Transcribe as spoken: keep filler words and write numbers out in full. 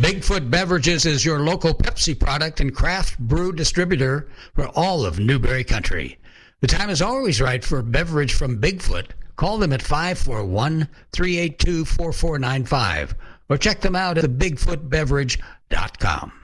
Bigfoot Beverages is your local Pepsi product and craft brew distributor for all of Newberry Country. The time is always right for a beverage from Bigfoot. Call them at five four one, three eight two, four four nine five or check them out at the bigfoot beverage dot com.